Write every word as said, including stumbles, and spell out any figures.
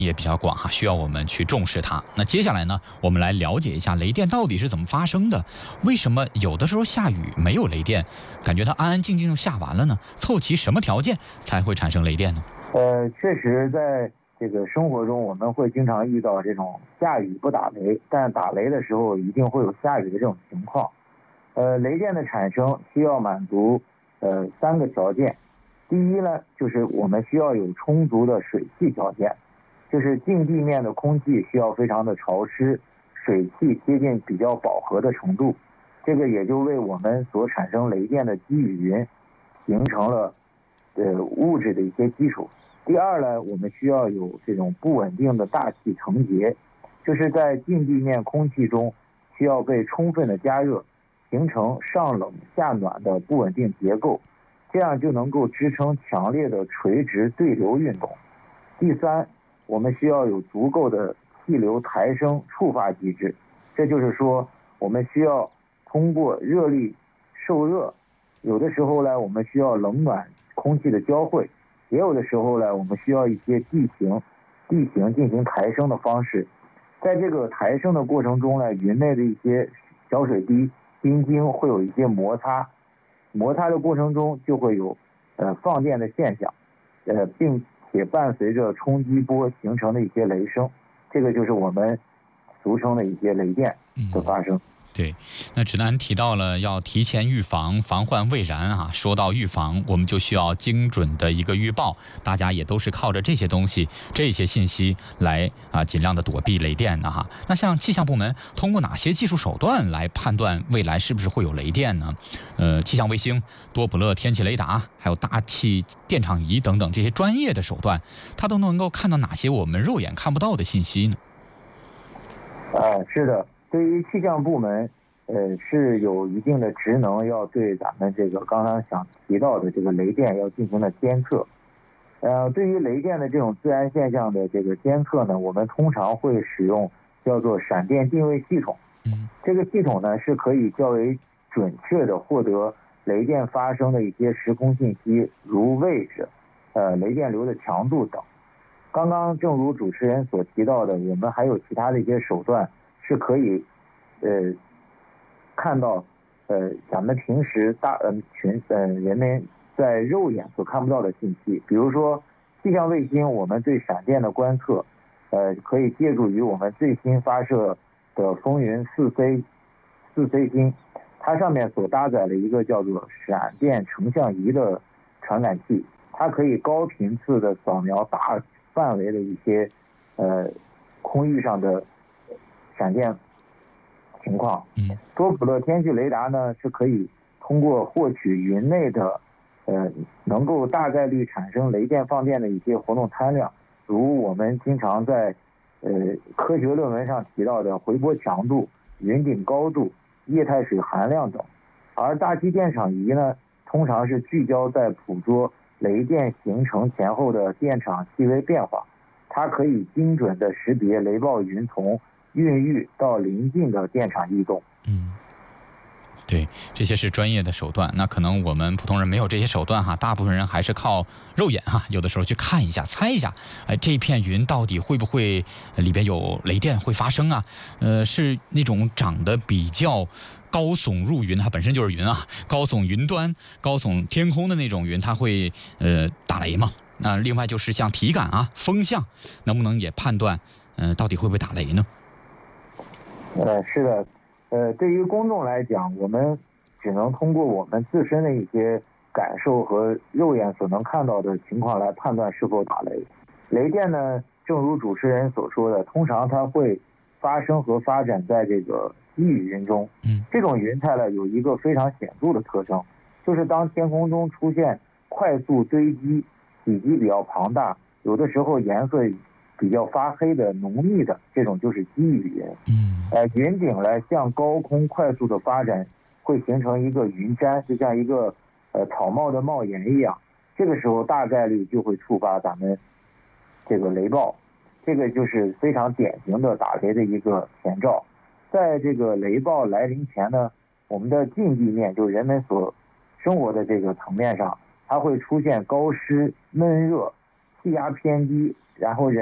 也比较广哈，需要我们去重视它。那接下来呢，我们来了解一下雷电到底是怎么发生的？为什么有的时候下雨没有雷电，感觉它安安静静就下完了呢？凑齐什么条件才会产生雷电呢？ 呃，确实，在这个生活中，我们会经常遇到这种下雨不打雷，但打雷的时候一定会有下雨的这种情况。呃，雷电的产生需要满足呃三个条件。第一呢，就是我们需要有充足的水汽条件，就是近地面的空气需要非常的潮湿，水汽接近比较饱和的程度，这个也就为我们所产生雷电的积雨云形成了呃物质的一些基础。第二呢，我们需要有这种不稳定的大气层结，就是在近地面空气中需要被充分的加热，形成上冷下暖的不稳定结构，这样就能够支撑强烈的垂直对流运动。第三，我们需要有足够的气流抬升触发机制，这就是说我们需要通过热力受热，有的时候呢我们需要冷暖空气的交汇，也有的时候呢我们需要一些地形地形进行抬升的方式。在这个抬升的过程中呢，云内的一些小水滴晶晶会有一些摩擦，摩擦的过程中就会有呃放电的现象，呃，并且伴随着冲击波形成的一些雷声，这个就是我们俗称的一些雷电的发生。 嗯对，那指南提到了要提前预防，防患未然啊。说到预防，我们就需要精准的一个预报，大家也都是靠着这些东西、这些信息来啊，尽量的躲避雷电的哈。那像气象部门通过哪些技术手段来判断未来是不是会有雷电呢？呃，气象卫星、多普勒天气雷达，还有大气电场仪等等这些专业的手段，它都能够看到哪些我们肉眼看不到的信息呢？ 啊，是的。对于气象部门，呃，是有一定的职能，要对咱们这个刚刚想提到的这个雷电要进行的监测。呃，对于雷电的这种自然现象的这个监测呢，我们通常会使用叫做闪电定位系统。 嗯， 这个系统呢是可以较为准确的获得雷电发生的一些时空信息，如位置、呃雷电流的强度等。刚刚正如主持人所提到的，我们还有其他的一些手段。是可以，呃，看到，呃，咱们平时大呃群呃人们在肉眼所看不到的信息，比如说气象卫星，我们对闪电的观测，呃，可以借助于我们最新发射的风云四 C 四 C 星，它上面所搭载了一个叫做闪电成像仪的传感器，它可以高频次的扫描大范围的一些呃空域上的闪电情况。多普勒天气雷达呢是可以通过获取云内的呃能够大概率产生雷电放电的一些活动参量，如我们经常在呃科学论文上提到的回波强度、云顶高度、液态水含量等。而大气电场仪呢，通常是聚焦在捕捉雷电形成前后的电场细微变化，它可以精准的识别雷暴云从孕育到临近的电场异动。 嗯，对，这些是专业的手段。那可能我们普通人没有这些手段哈，大部分人还是靠肉眼哈，有的时候去看一下、猜一下，哎，这片云到底会不会里边有雷电会发生啊？呃，是那种长得比较高耸入云，它本身就是云啊，高耸云端、高耸天空的那种云，它会呃打雷吗？那另外就是像体感啊、风向，能不能也判断呃到底会不会打雷呢？ 呃，是的，呃，对于公众来讲，我们只能通过我们自身的一些感受和肉眼所能看到的情况来判断是否打雷。雷电呢，正如主持人所说的，通常它会发生和发展在这个积雨云中。 嗯， 这种云彩呢有一个非常显著的特征，就是当天空中出现快速堆积、体积比较庞大，有的时候颜色比较发黑的浓密的这种就是积雨云。 嗯， 呃，云顶呢向高空快速的发展，会形成一个云毡，就像一个呃草帽的帽檐一样。这个时候大概率就会触发咱们这个雷暴，这个就是非常典型的打雷的一个前兆。在这个雷暴来临前呢，我们的近地面，就人们所生活的这个层面上，它会出现高湿、闷热、气压偏低，然后人